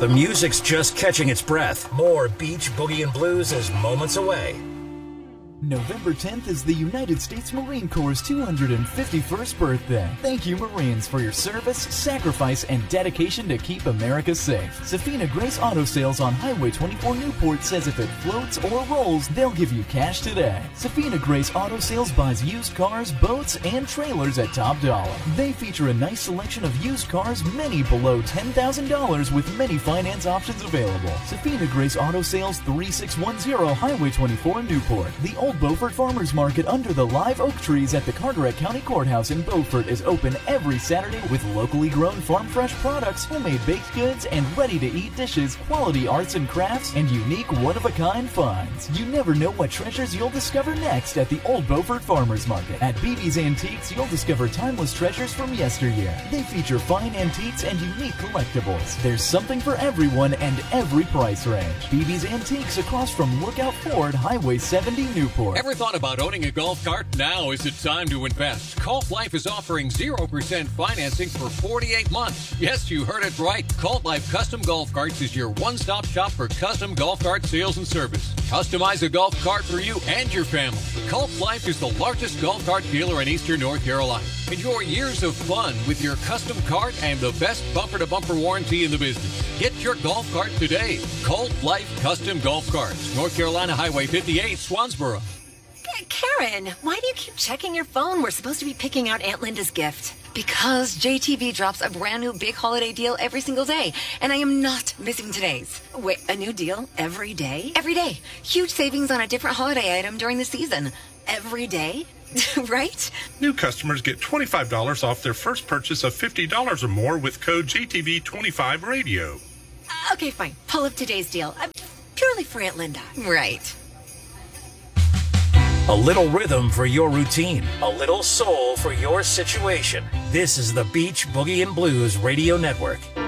The music's just catching its breath. More Beach Boogie and Blues is moments away. November 10th is the United States Marine Corps' 251st birthday. Thank you, Marines, for your service, sacrifice, and dedication to keep America safe. Safina Grace Auto Sales on Highway 24 Newport says if it floats or rolls, they'll give you cash today. Safina Grace Auto Sales buys used cars, boats, and trailers at top dollar. They feature a nice selection of used cars, many below $10,000 with many finance options available. Safina Grace Auto Sales, 3610 Highway 24 Newport. The Old Beaufort Farmers Market under the live oak trees at the Carteret County Courthouse in Beaufort is open every Saturday with locally grown farm fresh products, homemade baked goods, and ready-to-eat dishes, quality arts and crafts, and unique one-of-a-kind finds. You never know what treasures you'll discover next at the Old Beaufort Farmers Market. At BB's Antiques, you'll discover timeless treasures from yesteryear. They feature fine antiques and unique collectibles. There's something for everyone and every price range. BB's Antiques across from Lookout Ford, Highway 70, Newport. Ever thought about owning a golf cart? Now is the time to invest. Colt Life is offering 0% financing for 48 months. Yes, you heard it right. Colt Life Custom Golf Carts is your one-stop shop for custom golf cart sales and service. Customize a golf cart for you and your family. Colt Life is the largest golf cart dealer in Eastern North Carolina. Enjoy years of fun with your custom cart and the best bumper-to-bumper warranty in the business. Get your golf cart today. Colt Life Custom Golf Carts, North Carolina Highway 58, Swansboro. Karen, why do you keep checking your phone? We're supposed to be picking out Aunt Linda's gift. Because JTV drops a brand new big holiday deal every single day, and I am not missing today's. Wait, a new deal every day? Every day. Huge savings on a different holiday item during the season. Every day? Right? New customers get $25 off their first purchase of $50 or more with code JTV25Radio. Okay, fine. Pull up today's deal. Purely for Aunt Linda. Right. A little rhythm for your routine. A little soul for your situation. This is the Beach Boogie and Blues Radio Network.